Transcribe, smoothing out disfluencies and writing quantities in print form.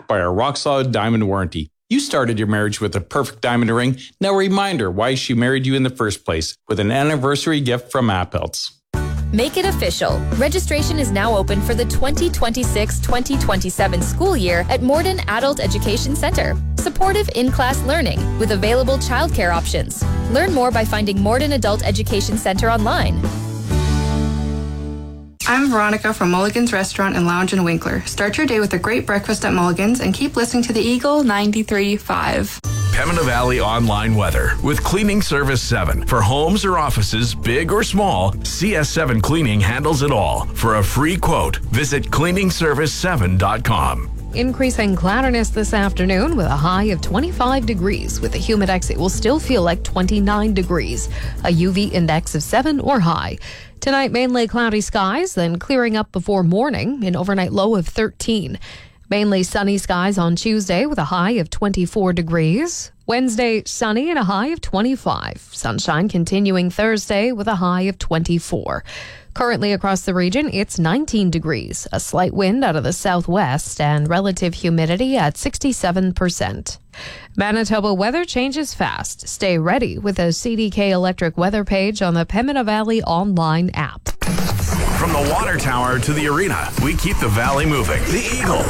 backed by our rock-solid diamond warranty. You started your marriage with a perfect diamond ring. Now remind her why she married you in the first place with an anniversary gift from Appelts. Make it official. Registration is now open for the 2026-2027 school year at Morden Adult Education Center. Supportive in-class learning with available childcare options. Learn more by finding Morden Adult Education Center online. I'm Veronica from Mulligan's Restaurant and Lounge in Winkler. Start your day with a great breakfast at Mulligan's and keep listening to the Eagle 93.5. Pembina Valley Online Weather with Cleaning Service 7. For homes or offices, big or small, CS7 Cleaning handles it all. For a free quote, visit cleaningservice7.com. Increasing cloudiness this afternoon with a high of 25 degrees. With a humidex, it will still feel like 29 degrees. A UV index of 7 or high. Tonight, mainly cloudy skies, then clearing up before morning, an overnight low of 13. Mainly sunny skies on Tuesday with a high of 24 degrees. Wednesday, sunny and a high of 25. Sunshine continuing Thursday with a high of 24. Currently across the region, it's 19 degrees. A slight wind out of the southwest and relative humidity at 67%. Manitoba weather changes fast. Stay ready with a CDK Electric weather page on the Pembina Valley online app. From the water tower to the arena, we keep the valley moving. The Eagle